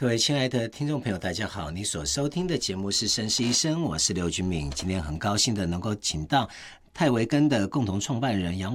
各位亲爱的听众朋友，大家好！你所收听的节目是《绅士医生》，我是刘君敏。今天很高兴的能够请到泰维根的共同创办人杨